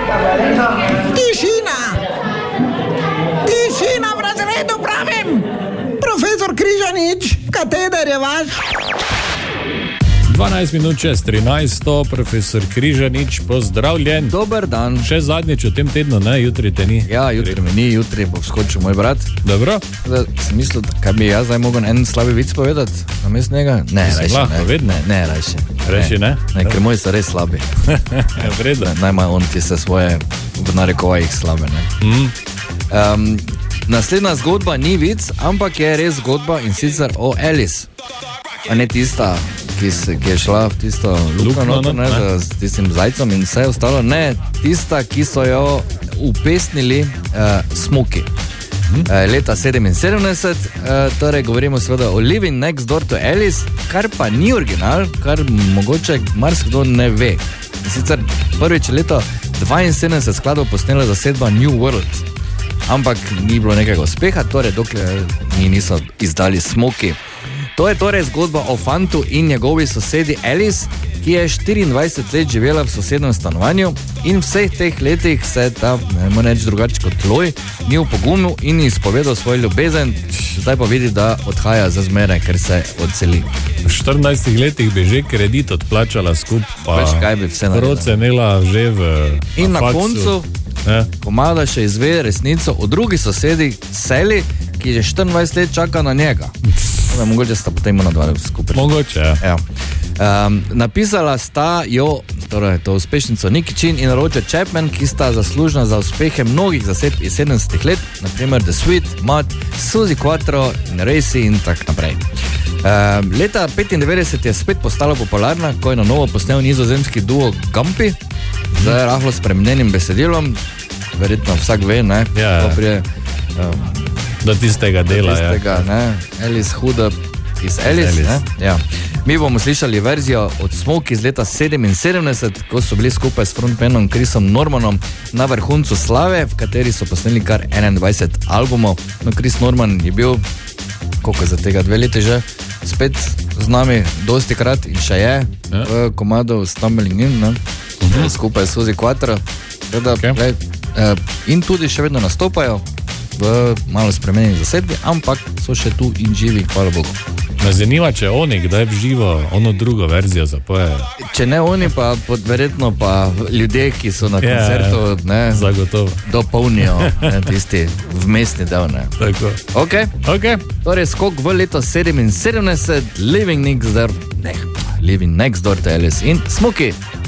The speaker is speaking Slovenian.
Tišina! Tišina v razredu, pravim! Profesor Križanič, kateder je vaš? 12 minut čez 13, profesor Križanič, pozdravljen. Dober dan. Še zadnjič v tem tednu, ne? Jutri te ni. Ja, jutri me ni, jutri bo vskočil moj brat. Dobro. Sem mislil, kaj bi jaz zdaj mogel en slabi vic povedati namest njega? Ne, rajši ne. Ne, rajši. Reši ne? Ne, ker moji so res slabi. Ja, vredno. Najmanj on ti se svoje v narekovajih slabe, ne. Naslednja zgodba ni vic, ampak je res zgodba in sicer o Alice. A ne tista, ki je šla v tisto luknjo noter, ne, s tistim zajcem in vse ostalo. Ne, tista, ki so jo upesnili Smoky. Leta 77, torej govorimo seveda o Living Next Door to Alice, kar pa ni original, kar mogoče marsikdo ne ve. In sicer prvič leto 72 skladov posnela zasedba New World, ampak ni bilo nekega uspeha, torej dokler niso izdali Smoky. To je torej zgodba o fantu in njegovi sosedi Alice, ki je 24 let živela v sosednem stanovanju in vseh teh letih se ta, ne morem reči drugače kot loj, ni upogumil in izpovedal svoj ljubezen, zdaj pa vidi, da odhaja za zmeraj, ker se odseli. V 14 letih bi že kredit odplačala skupaj, Veš, kaj bi vse naredila. Procenila že v in na faksu. koncu komada še izve resnico o drugi sosedi Sally, ki že 24 let čaka na njega. Mogoče sta potem nadvali skupaj. Mogoče, ja. Napisala sta jo, torej to uspešnico Nicky Chin in Roger Chapman, ki sta zaslužna za uspehe mnogih zasedb iz 70 let, naprimer The Sweet, Mud, Suzy Quattro in Racy in tak naprej. Leta 95 je spet postala popularna, ko je na novo posnel nizozemski duo Gumpy, z rahlo spremenjenim besedilom, verjetno vsak ve, ne? Ja. Do tistega dela, Alice Huda iz Alice, ne? Ja. Mi bomo slišali verzijo od Smoky iz leta 77, ko so bili skupaj s frontmanom Chrisom Normanom na vrhuncu slave, v kateri so posneli kar 21 albumov. No, Chris Norman je bil, koliko za tega, 2 leti že, spet z nami dosti krat in še je v komadu Stumbling In, ne? Skupaj s Suzy Quattro. In tudi še vedno nastopajo v malo spremenjeni zasedbi, ampak so še tu in živi, hvala Bogu. Me zanima, če oni kdaj v živo ono drugo verzijo zapojejo. Če ne oni, pa verjetno pa ljudje, ki so na koncertu, ne, zagotovo dopolnijo tisti vmesni del, ne. Tako. Ok. Torej skok v leto 77, Living Next Door to Alice in Smoky.